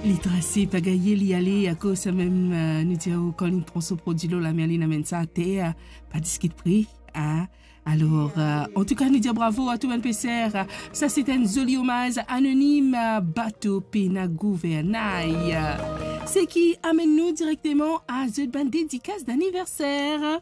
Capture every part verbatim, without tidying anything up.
Les tracés pagayer l'y aller à cause même euh, nous dire quand il prend ce produit là la merline amène ça à terre pas disque de prix hein? Alors euh, en tout cas nous dire bravo à tout le P C R ça c'est un joli hommage anonyme bateau pena gouvernail c'est qui amène nous directement à cette bande dédicace d'anniversaire.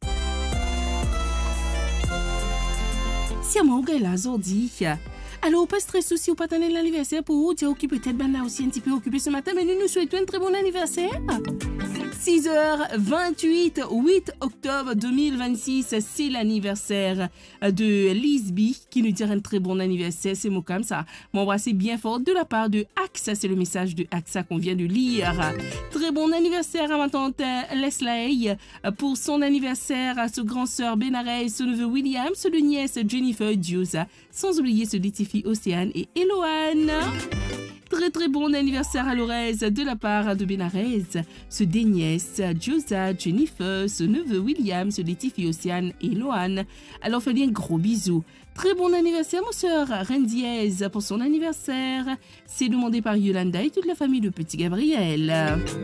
Si à moi là aujourd'hui alors, pas stress souci ou pas t'en l'anniversaire pour vous, dire qui peut-être ben là aussi un petit peu occupé ce matin, mais nous nous souhaitons un très bon anniversaire. six heures vingt-huit, huit octobre deux mille vingt-six, c'est l'anniversaire de Lisby qui nous dit un très bon anniversaire. C'est moi comme ça. M'embrasser bien fort de la part de AXA. C'est le message de AXA qu'on vient de lire. Très bon anniversaire à ma tante Leslie pour son anniversaire à sa grand-sœur Benarey, son neveu William, son nièce Jennifer Diosa, sans oublier ce Letifi Océane et Eloane. Très très bon anniversaire à Lorez de la part de Benarez, ce des nièces Diosa, Jennifer, ce neveu William, ce Letifi Océane et Eloane. Alors fais un gros bisou. Très bon anniversaire mon sœur Rendiez pour son anniversaire. C'est demandé par Yolanda et toute la famille de Petit Gabriel.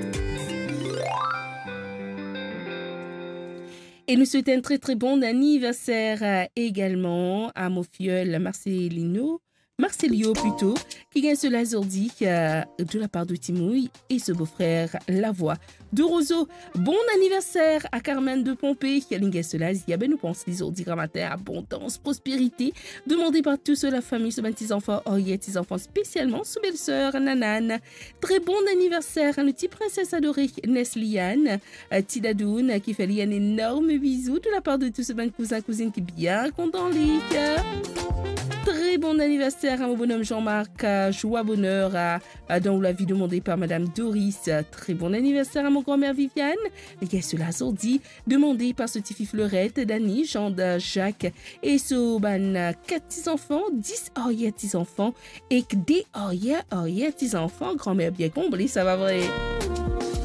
Et nous souhaitons un très très bon anniversaire également à mon filleul Marcelino, Marcelio plutôt, qui gagne cela aujourd'hui euh, de la part de Timouille et ce beau-frère Lavoie de Roseau. Bon anniversaire à Carmen de Pompée, qui a gagne cela. Il y a ben nous pense les ordis grammaires, abondance, prospérité, demandé par tous la famille, ce petits enfants, oh yeah, petits enfants spécialement, sous belle-sœur Nanane. Très bon anniversaire à le petit princesse adorée Nesliane, euh, Tidadoun, qui fait un énorme bisou de la part de tous ce ben cousins, cousines qui bien content les cœurs. Très bon anniversaire à mon bonhomme Jean-Marc, joie bonheur à, à dans la vie demandée par Madame Doris. Très bon anniversaire à mon grand-mère Viviane. Et qu'est-ce que cela dit demandé par ce petit Fleurette, Dani, Jean, Jacques et ce ban quatre petits enfants, dix oh yeah petits enfants et que des oh yeah oh yeah petits enfants. Grand-mère bien comblée, ça va vrai.